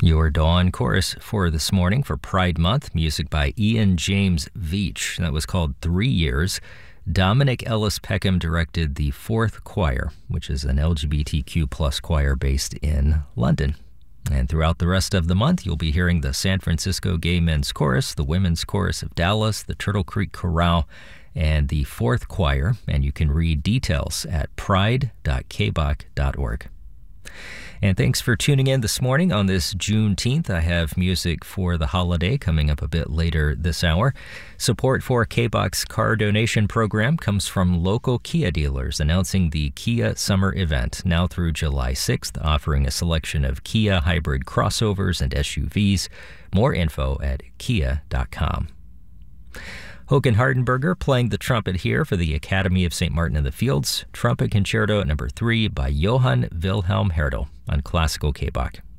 Your Dawn Chorus for this morning for Pride Month, music by Ian James Veach. That was called 3 Years. Dominic Ellis Peckham directed the Fourth Choir, which is an LGBTQ plus choir based in London. And throughout the rest of the month, you'll be hearing the San Francisco Gay Men's Chorus, the Women's Chorus of Dallas, the Turtle Creek Chorale, and the Fourth Choir. And you can read details at pride.kbach.org. And thanks for tuning in this morning on this Juneteenth. I have music for the holiday coming up a bit later this hour. Support for KBach's car donation program comes from local Kia dealers announcing the Kia Summer Event now through July 6th, offering a selection of Kia hybrid crossovers and SUVs. More info at kia.com. Håkan Hardenberger playing the trumpet here for the Academy of St. Martin in the Fields. Trumpet Concerto at number 3 by Johann Wilhelm Hertel on Classical KBach.